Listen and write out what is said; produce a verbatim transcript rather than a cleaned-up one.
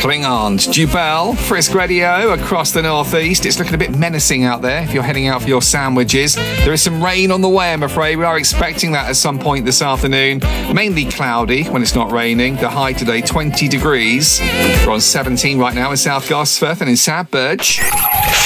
Cling on. Jubel, Frisk Radio across the northeast. It's looking a bit menacing out there if you're heading out for your sandwiches. There is some rain on the way, I'm afraid. We are expecting that at some point this afternoon. Mainly cloudy when it's not raining. The high today, twenty degrees. We're on seventeen right now in South Gosforth and in Sadbridge.